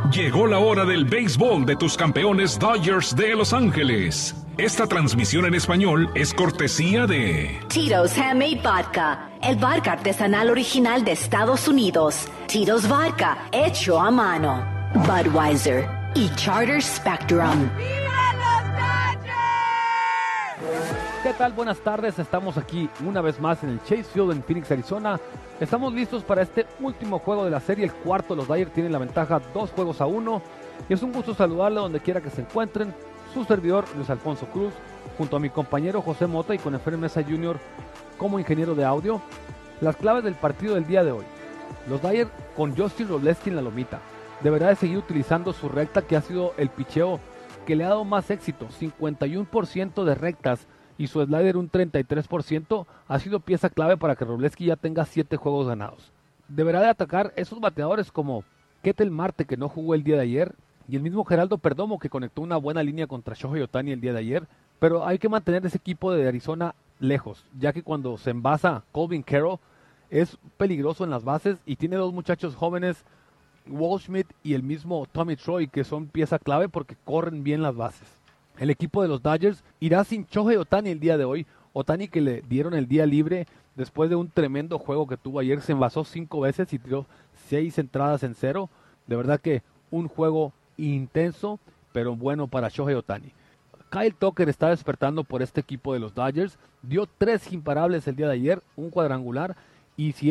Llegó la hora del béisbol de tus campeones Dodgers de Los Ángeles. Esta transmisión en español es cortesía de Tito's Handmade Vodka, el vodka artesanal original de Estados Unidos. Tito's Vodka, hecho a mano. Budweiser y Charter Spectrum. ¿Qué tal? Buenas tardes, estamos aquí una vez más en el Chase Field en Phoenix, Arizona. Estamos listos para este último juego de la serie, el cuarto. Los Dodgers tienen la ventaja 2-1. Y es un gusto saludarle donde quiera que se encuentren. Su servidor, Luis Alfonso Cruz, junto a mi compañero José Mota y con Efraín Mesa Jr. como ingeniero de audio. Las claves del partido del día de hoy. Los Dodgers con Justin Robleski en la lomita. Deberá de seguir utilizando su recta, que ha sido el picheo que le ha dado más éxito. 51% de rectas y su slider un 33%, ha sido pieza clave para que Robleski ya tenga 7 juegos ganados. Deberá de atacar esos bateadores como Ketel Marte, que no jugó el día de ayer, y el mismo Geraldo Perdomo, que conectó una buena línea contra Shohei Ohtani el día de ayer. Pero hay que mantener ese equipo de Arizona lejos, ya que cuando se envasa Corbin Carroll es peligroso en las bases, y tiene dos muchachos jóvenes, Waldschmidt y el mismo Tommy Troy, que son pieza clave porque corren bien las bases. El equipo de los Dodgers irá sin Shohei Ohtani el día de hoy. Ohtani, que le dieron el día libre después de un tremendo juego que tuvo ayer. Se envasó 5 veces y tiró 6 entradas en 0. De verdad que un juego intenso, pero bueno para Shohei Ohtani. Kyle Tucker está despertando por este equipo de los Dodgers. Dio 3 imparables el día de ayer, un cuadrangular. Y si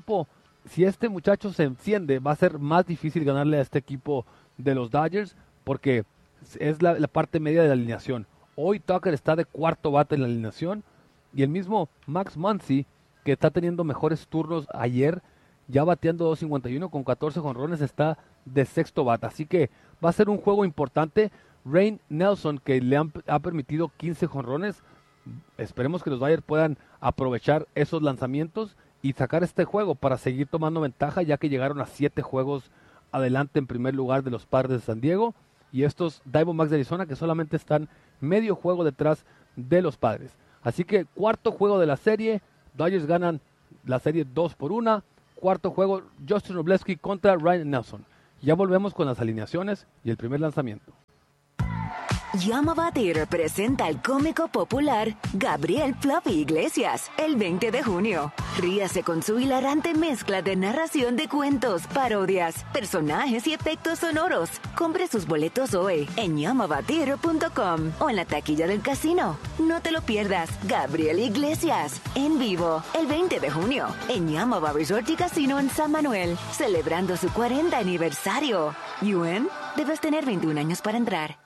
este muchacho se enciende, va a ser más difícil ganarle a este equipo de los Dodgers, porque es la parte media de la alineación. Hoy Tucker está de cuarto bate en la alineación, y el mismo Max Muncy, que está teniendo mejores turnos ayer, ya bateando 2.51 con 14 jonrones, está de sexto bate. Así que va a ser un juego importante. Rain Nelson, que le ha permitido 15 jonrones, esperemos que los Dodgers puedan aprovechar esos lanzamientos y sacar este juego para seguir tomando ventaja, ya que llegaron a 7 juegos adelante en primer lugar de los Padres de San Diego, y estos Diamondbacks de Arizona, que solamente están medio juego detrás de los Padres. Así que cuarto juego de la serie, Dodgers ganan la serie 2-1. Cuarto juego, Justin Robleski contra Ryan Nelson. Ya volvemos con las alineaciones y el primer lanzamiento. Llama Batir presenta al cómico popular Gabriel Fluffy Iglesias el 20 de junio. Ríase con su hilarante mezcla de narración de cuentos, parodias, personajes y efectos sonoros. Compre sus boletos hoy en llamabatir.com o en la taquilla del casino. No te lo pierdas. Gabriel Iglesias en vivo el 20 de junio en Yamava Resort y Casino en San Manuel, celebrando su 40 aniversario. ¿Yuen? Debes tener 21 años para entrar.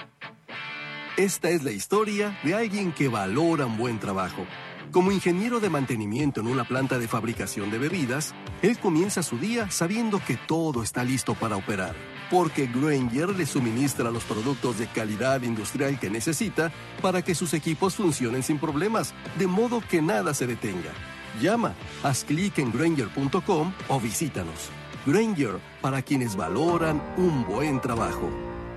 Esta es la historia de alguien que valora un buen trabajo. Como ingeniero de mantenimiento en una planta de fabricación de bebidas, él comienza su día sabiendo que todo está listo para operar, porque Grainger le suministra los productos de calidad industrial que necesita para que sus equipos funcionen sin problemas, de modo que nada se detenga. Llama, haz clic en Grainger.com o visítanos. Grainger, para quienes valoran un buen trabajo.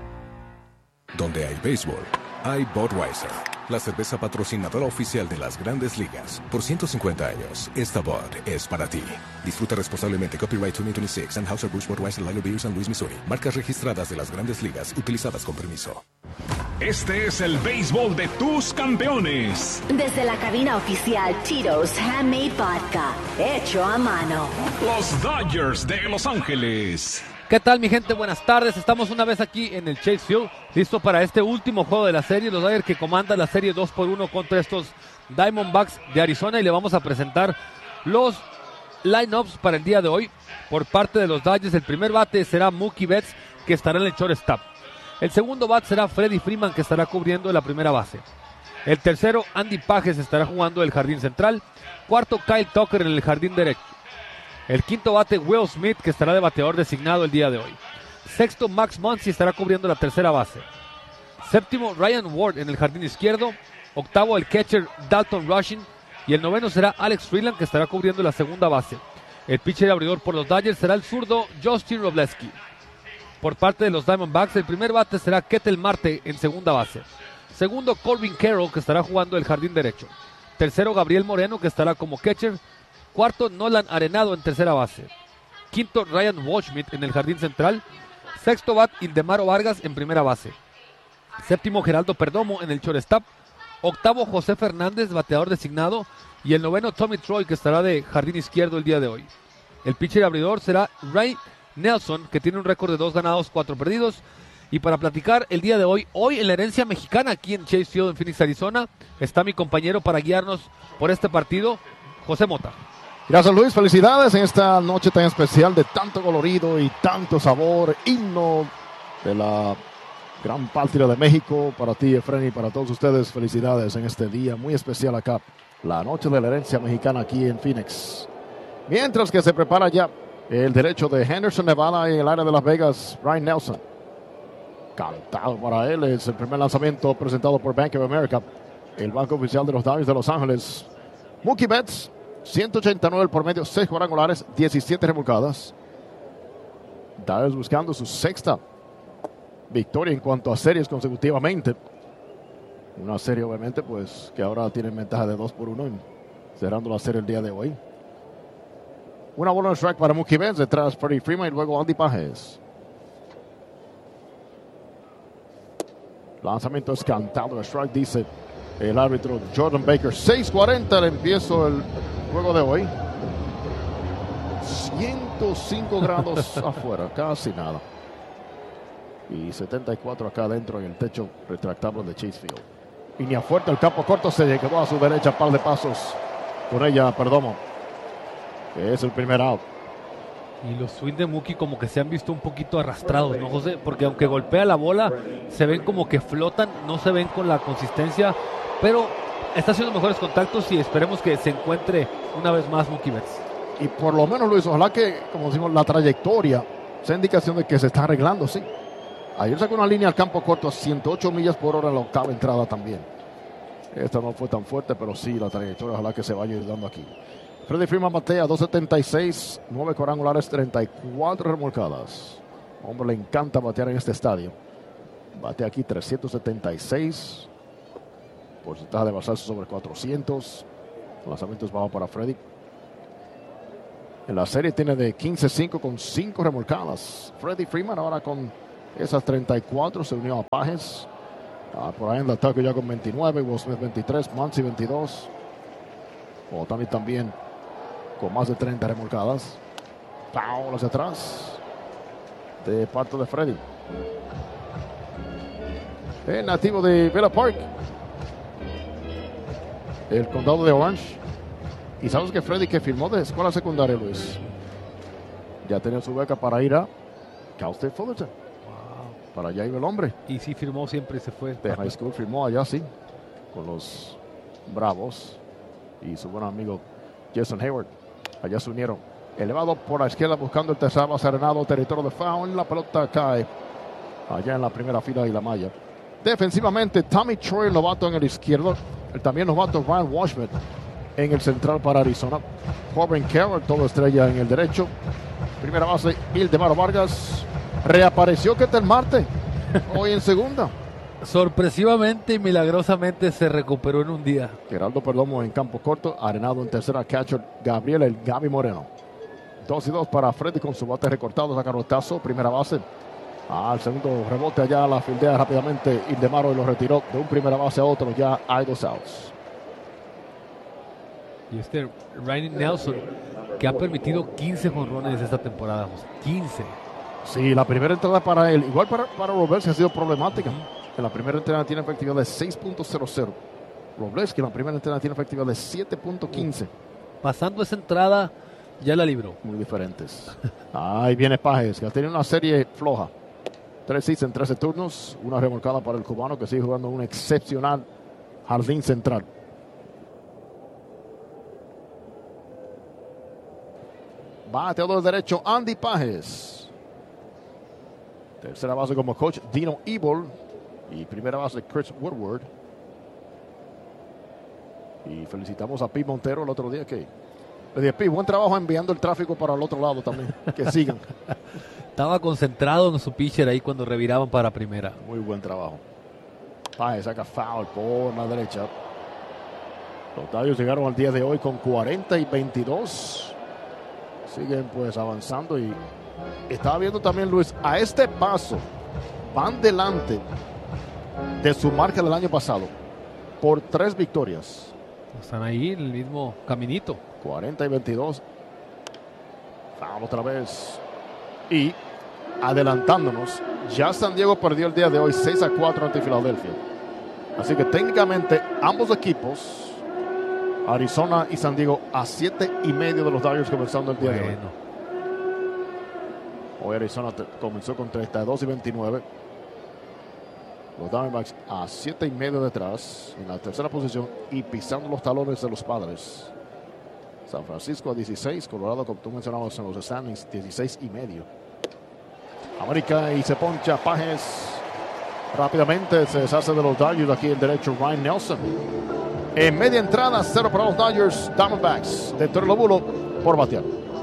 Donde hay béisbol, hay Budweiser, la cerveza patrocinadora oficial de las Grandes Ligas. Por 150 años, esta Bud es para ti. Disfruta responsablemente. Copyright 2026, Anheuser-Busch Budweiser Lager Beer, San Luis, Missouri. Marcas registradas de las Grandes Ligas, utilizadas con permiso. Este es el béisbol de tus campeones. Desde la cabina oficial Tito's Handmade Vodka, hecho a mano. Los Dodgers de Los Ángeles. ¿Qué tal, mi gente? Buenas tardes. Estamos una vez aquí en el Chase Field, listo para este último juego de la serie. Los Dodgers que comandan la serie 2-1 contra estos Diamondbacks de Arizona, y le vamos a presentar los lineups para el día de hoy. Por parte de los Dodgers, el primer bate será Mookie Betts, que estará en el shortstop. El segundo bat será Freddie Freeman, que estará cubriendo la primera base. El tercero, Andy Pages, estará jugando el jardín central. Cuarto, Kyle Tucker en el jardín derecho. El quinto bate, Will Smith, que estará de bateador designado el día de hoy. Sexto, Max Muncy, estará cubriendo la tercera base. Séptimo, Ryan Ward en el jardín izquierdo. Octavo, el catcher Dalton Rushing. Y el noveno será Alex Freeland, que estará cubriendo la segunda base. El pitcher abridor por los Dodgers será el zurdo Justin Robleski. Por parte de los Diamondbacks, el primer bate será Ketel Marte en segunda base. Segundo, Corbin Carroll, que estará jugando el jardín derecho. Tercero, Gabriel Moreno, que estará como catcher. Cuarto, Nolan Arenado en tercera base. Quinto, Ryan Waldschmidt en el jardín central. Sexto bat, Ildemaro Vargas en primera base. Séptimo, Geraldo Perdomo en el shortstop. Octavo, José Fernández, bateador designado. Y el noveno, Tommy Troy, que estará de jardín izquierdo el día de hoy. El pitcher abridor será Ray Nelson, que tiene un récord de 2 ganados, 4 perdidos. Y para platicar el día de hoy en la herencia mexicana, aquí en Chase Field, en Phoenix, Arizona, está mi compañero para guiarnos por este partido, José Mota. Gracias, Luis. Felicidades en esta noche tan especial de tanto colorido y tanto sabor. Himno de la gran patria de México. Para ti, Efren, y para todos ustedes, felicidades en este día muy especial acá. La noche de la herencia mexicana aquí en Phoenix. Mientras que se prepara ya el derecho de Henderson, Nevada, en el área de Las Vegas, Ryan Nelson. Cantado para él. Es el primer lanzamiento presentado por Bank of America, el banco oficial de los Dodgers de Los Ángeles. Mookie Betts, 189 por medio, 6 cuadrangulares, 17 remolcadas. Dodgers buscando su sexta victoria en cuanto a series consecutivamente. Una serie, obviamente, pues que ahora tienen ventaja de 2-1 cerrando la serie el día de hoy. Una bola en strike para Mookie Betts, detrás Freddie Freeman y luego Andy Pages. Lanzamiento es cantado de strike, dice el árbitro Jordan Baker. 6:40 al empiezo el juego de hoy. 105 grados afuera, casi nada. Y 74 acá adentro en el techo retractable de Chase Field. Línea fuerte, el campo corto, se quedó a su derecha, par de pasos con ella, Perdomo, que es el primer out. Y los swings de Mookie como que se han visto un poquito arrastrados, ¿no, José? Porque aunque golpea la bola, se ven como que flotan, no se ven con la consistencia, pero está haciendo mejores contactos y esperemos que se encuentre una vez más Mookie Betts. Y por lo menos, Luis, ojalá que, como decimos, la trayectoria sea indicación de que se está arreglando, sí. Ayer sacó una línea al campo corto a 108 millas por hora en la octava entrada también. Esta no fue tan fuerte, pero sí, la trayectoria ojalá que se vaya ayudando aquí. Freddie Freeman batea 2.76, 9 cuadrangulares, 34 remolcadas. Hombre, le encanta batear en este estadio. Batea aquí 376. Porcentaje de basarse sobre 400. Lanzamientos bajo para Freddie. En la serie tiene de 15-5 con 5 remolcadas. Freddie Freeman ahora con esas 34 se unió a Pages. Por ahí en el ataque ya con 29. Will Smith 23, Muncy 22. Otani también con más de 30 remolcadas. Foul hacia atrás de parte de Freddie. El nativo de Villa Park, el condado de Orange. Y sabes que Freddie, que firmó de escuela secundaria, Luis, ya tenía su beca para ir a Cal State Fullerton. Wow. Para allá iba el hombre. Y sí firmó, siempre se fue. De high school firmó allá, sí, con los Bravos. Y su buen amigo Jason Hayward. Allá se unieron. Elevado por la izquierda buscando el tercer base arenado, territorio de foul. La pelota cae allá en la primera fila y la malla. Defensivamente, Tommy Troy, el novato en el izquierdo. El también novato Ryan Washburn en el central para Arizona. Corbin Carroll, todo estrella en el derecho. Primera base, Ildemaro Vargas. Reapareció Ketel Marte hoy en segunda. Sorpresivamente y milagrosamente se recuperó en un día. Geraldo Perdomo en campo corto, arenado en tercera, catcher Gabriel el Gaby Moreno. 2-2 para Freddy con su bate recortado, saca rotazo, primera base. Al segundo rebote allá, la fildea rápidamente Ildemaro y lo retiró de un primera base a otro, ya hay 2 outs. Y Ryan Nelson, que ha permitido 15 jonrones esta temporada, 15. Sí, la primera entrada para él, igual para Robleski ha sido problemática. En la primera entrada tiene efectividad de 6.00. Robleski en la primera entrada tiene efectividad de 7.15. Pasando esa entrada, ya la libró. Muy diferentes. Ahí viene Pages, que ha tenido una serie floja. 3 hits en 13 turnos. Una remolcada para el cubano, que sigue jugando un excepcional jardín central. Bateador derecho, Andy Pages. Tercera base como coach, Dino Ebel. Y primera base, Chris Woodward. Y felicitamos a Pete Montero el otro día, que le dije, Pete, buen trabajo enviando el tráfico para el otro lado también. Que sigan. Estaba concentrado en su pitcher ahí cuando reviraban para primera. Muy buen trabajo. Pages saca foul por la derecha. Los Dodgers llegaron al día de hoy con 40 y 22. Siguen pues avanzando y estaba viendo también, Luis, a este paso van delante de su marca del año pasado por 3 victorias. Están ahí en el mismo caminito. 40-22. Foul otra vez. Y adelantándonos, ya San Diego perdió el día de hoy 6-4 ante Filadelfia. Así que técnicamente ambos equipos, Arizona y San Diego, a 7.5 de los Dodgers comenzando el día de hoy. Hoy Arizona comenzó con 32-29. Los Diamondbacks a 7.5 detrás, en la tercera posición y pisando los talones de los Padres. San Francisco a 16, Colorado, como tú mencionabas en los standings, 16.5. América y se poncha Pages. Rápidamente se deshace de los Dodgers. Aquí el derecho Ryan Nelson. En media entrada, 0 para los Dodgers. Diamondbacks de Torre Lobulo por batear.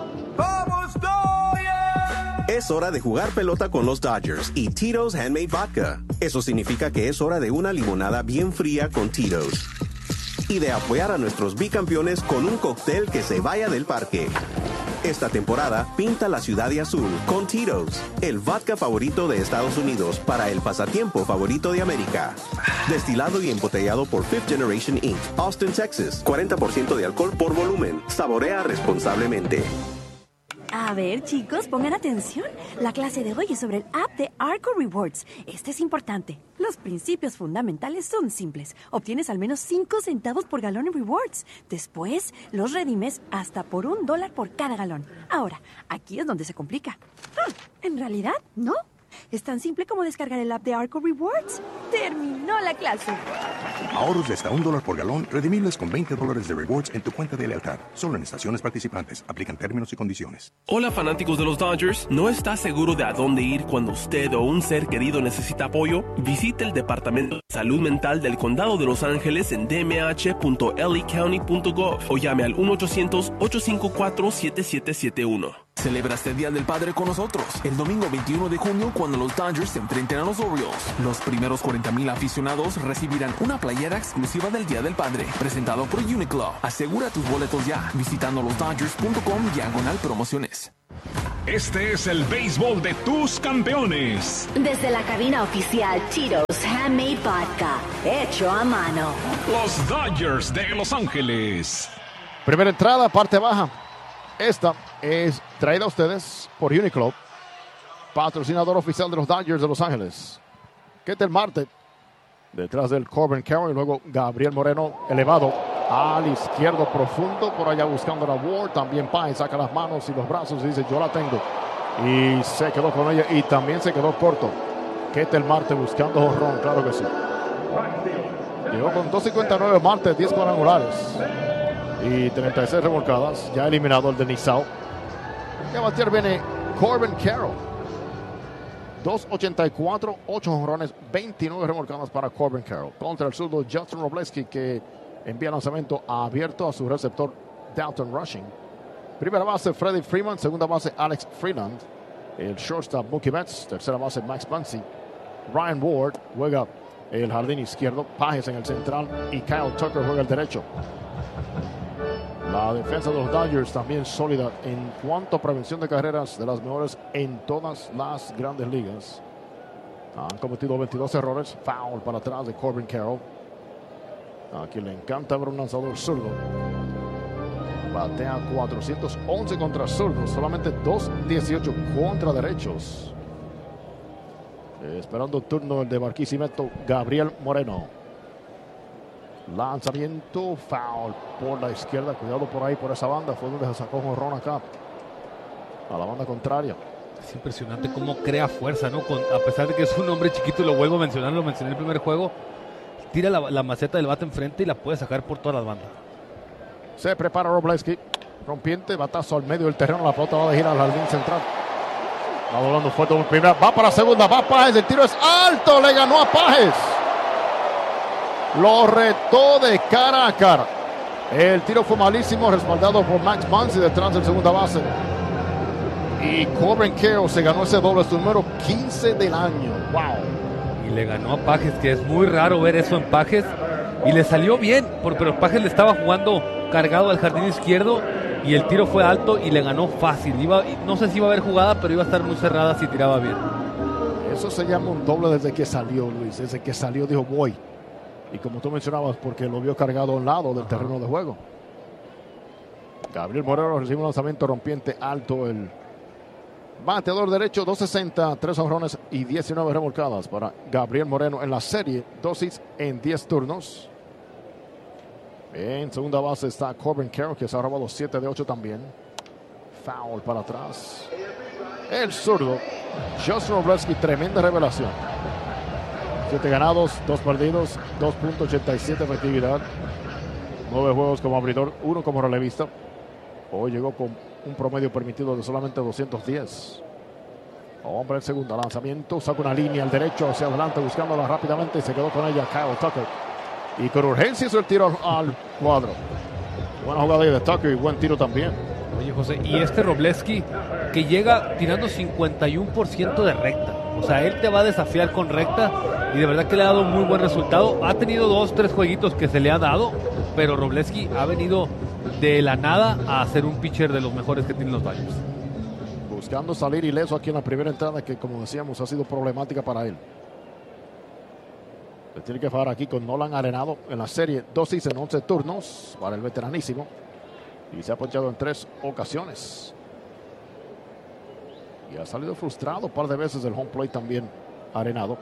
Es hora de jugar pelota con los Dodgers y Tito's Handmade Vodka. Eso significa que es hora de una limonada bien fría con Tito's. Y de apoyar a nuestros bicampeones con un cóctel que se vaya del parque. Esta temporada, pinta la ciudad de azul con Tito's, el vodka favorito de Estados Unidos para el pasatiempo favorito de América. Destilado y embotellado por Fifth Generation Inc., Austin, Texas. 40% de alcohol por volumen. Saborea responsablemente. A ver, chicos, pongan atención. La clase de hoy es sobre el app de Arco Rewards. Este es importante. Los principios fundamentales son simples. Obtienes al menos 5 centavos por galón en rewards. Después, los redimes hasta por $1 por cada galón. Ahora, aquí es donde se complica. En realidad, no. Es tan simple como descargar el app de Arco Rewards. ¡Terminó la clase! Ahorros de hasta $1 por galón, redimibles con $20 de rewards en tu cuenta de lealtad. Solo en estaciones participantes. Aplican términos y condiciones. Hola, fanáticos de los Dodgers. ¿No está seguro de a dónde ir cuando usted o un ser querido necesita apoyo? Visite el Departamento de Salud Mental del Condado de Los Ángeles en dmh.lacounty.gov o llame al 1-800-854-7771. Celebra este Día del Padre con nosotros el domingo 21 de junio cuando los Dodgers se enfrenten a los Orioles. Los primeros 40,000 aficionados recibirán una playera exclusiva del Día del Padre, presentado por Uniqlo. Asegura tus boletos ya visitando losdodgers.com/promociones. Este es el béisbol de tus campeones. Desde la cabina oficial Tito's Handmade Vodka, hecho a mano. Los Dodgers de Los Ángeles. Primera entrada, parte baja. Esta es traída a ustedes por Uniqlo, patrocinador oficial de los Dodgers de Los Ángeles. Ketel Marte, detrás del Corbin Carroll, y luego Gabriel Moreno elevado al izquierdo profundo, por allá buscando a Ward. También Páez saca las manos y los brazos y dice: yo la tengo. Y se quedó con ella y también se quedó corto. Ketel Marte buscando jonrón, claro que sí. Llegó con 2.59 Marte, 10 cuadrangulares y 36 remolcadas. Ya eliminado el de Nizao. Que a batear viene Corbin Carroll. 2.84, 8 jonrones, 29 remolcadas para Corbin Carroll. Contra el zurdo Justin Robleski, que envía lanzamiento abierto a su receptor Dalton Rushing. Primera base Freddie Freeman, segunda base Alex Freeland. El shortstop Mookie Betts, tercera base Max Muncy. Ryan Ward juega el jardín izquierdo, Pages en el central y Kyle Tucker juega el derecho. La defensa de los Dodgers también sólida en cuanto a prevención de carreras, de las mejores en todas las grandes ligas. Han cometido 22 errores. Foul para atrás de Corbin Carroll. A quien le encanta ver un lanzador zurdo. Batea 411 contra zurdos, solamente 218 contra derechos. Esperando turno el de Barquisimeto, Gabriel Moreno. Lanzamiento, foul por la izquierda. Cuidado por ahí, por esa banda. Fue donde se sacó jonrón acá. A la banda contraria. Es impresionante cómo crea fuerza, ¿no? A pesar de que es un hombre chiquito, y lo vuelvo a mencionar, lo mencioné en el primer juego. Tira la maceta del bate enfrente y la puede sacar por todas las bandas. Se prepara Robleski. Rompiente, batazo al medio del terreno. La pelota va a girar al jardín central. Va volando fuerte por primera. Va para segunda. Va Pages. El tiro es alto. Le ganó a Pages. Lo retó de cara a cara. El tiro fue malísimo, respaldado por Max Muncy detrás del segunda base. Y Corbin Carroll se ganó ese doble, su número 15 del año. ¡Wow! Y le ganó a Pages, que es muy raro ver eso en Pages. Y le salió bien, pero Pages le estaba jugando cargado al jardín izquierdo y el tiro fue alto y le ganó fácil. No sé si iba a haber jugada, pero iba a estar muy cerrada si tiraba bien. Eso se llama un doble desde que salió, Luis. Desde que salió dijo voy. Y como tú mencionabas, porque lo vio cargado a un lado del terreno de juego. Gabriel Moreno recibe un lanzamiento rompiente alto. El bateador derecho, 260, 3 jonrones y 19 remolcadas para Gabriel Moreno en la serie. 2 hits en 10 turnos. En segunda base está Corbin Carroll, que se ha robado 7 de 8 también. Foul para atrás. El zurdo, Justin Wrobleski, tremenda revelación. 7 ganados, 2 perdidos, 2.87 efectividad. 9 juegos como abridor, 1 como relevista. Hoy llegó con un promedio permitido de solamente 210. Hombre, el segundo lanzamiento, saca una línea al derecho hacia adelante buscándola rápidamente y se quedó con ella Kyle Tucker. Y con urgencia hizo el tiro al cuadro. Buena jugada ahí de Tucker y buen tiro también. Oye, José, y Wrobleski que llega tirando 51% de recta. O sea, él te va a desafiar con recta y de verdad que le ha dado muy buen resultado. Ha tenido 2-3 jueguitos que se le ha dado, pero Wrobleski ha venido de la nada a ser un pitcher de los mejores que tienen los Dodgers. Buscando salir ileso aquí en la primera entrada que, como decíamos, ha sido problemática para él. Le tiene que fallar aquí con Nolan Arenado en la serie. 2 hits en 11 turnos para el veteranísimo. Y se ha ponchado en 3 ocasiones. Y ha salido frustrado un par de veces del home plate también Arenado.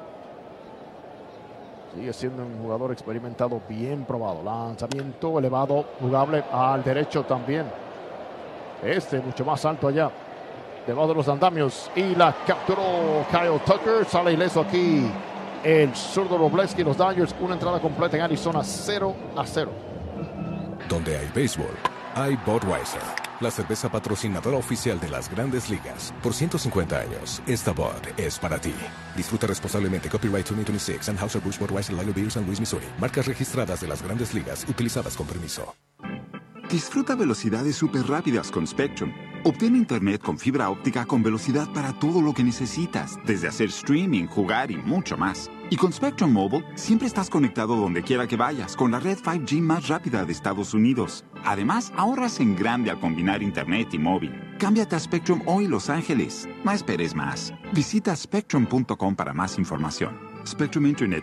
Sigue siendo un jugador experimentado, bien probado. Lanzamiento elevado, jugable al derecho también. Mucho más alto allá, debajo de los andamios. Y la capturó Kyle Tucker. Sale ileso aquí el zurdo Wrobleski. Los Dodgers, una entrada completa en Arizona, 0-0. Donde hay béisbol, hay Budweiser, la cerveza patrocinadora oficial de las Grandes Ligas. Por 150 años, esta Bud es para ti. Disfruta responsablemente. Copyright 2026, Anheuser-Busch Budweiser Lager Beer, San Luis, Missouri. Marcas registradas de las Grandes Ligas, utilizadas con permiso. Disfruta velocidades súper rápidas con Spectrum. Obtén internet con fibra óptica con velocidad para todo lo que necesitas, desde hacer streaming, jugar y mucho más. Y con Spectrum Mobile, siempre estás conectado donde quiera que vayas, con la red 5G más rápida de Estados Unidos. Además, ahorras en grande al combinar internet y móvil. Cámbiate a Spectrum hoy, Los Ángeles. No esperes más. Visita spectrum.com para más información. Spectrum Internet